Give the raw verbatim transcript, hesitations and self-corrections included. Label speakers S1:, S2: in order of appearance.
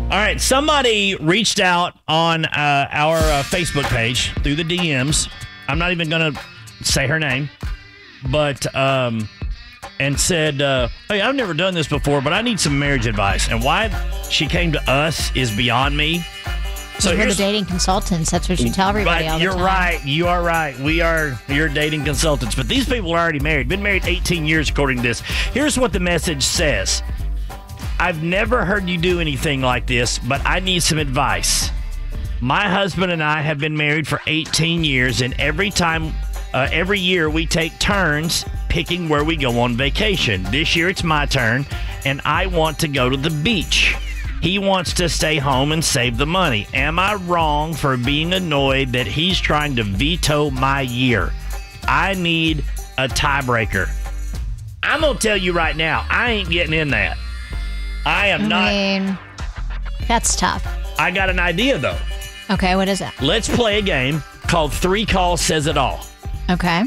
S1: All right, somebody reached out on uh, our uh, Facebook page through the D Ms. I'm not even going to say her name, but um, and said, uh, hey, I've never done this before, but I need some marriage advice. And why she came to us is beyond me.
S2: So we're the dating consultants. That's what you tell everybody
S1: right,
S2: all the
S1: you're
S2: time.
S1: You're right. You are right. We are your dating consultants. But these people are already married. Been married eighteen years, according to this. Here's what the message says. I've never heard you do anything like this, but I need some advice. My husband and I have been married for eighteen years, and every time, uh, every year we take turns picking where we go on vacation. This year it's my turn, and I want to go to the beach. He wants to stay home and save the money. Am I wrong for being annoyed that he's trying to veto my year? I need a tiebreaker. I'm going to tell you right now, I ain't getting in that. I am
S2: I
S1: not.
S2: mean, that's tough.
S1: I got an idea, though.
S2: Okay, what is it?
S1: Let's play a game called Three Calls Says It All.
S2: Okay.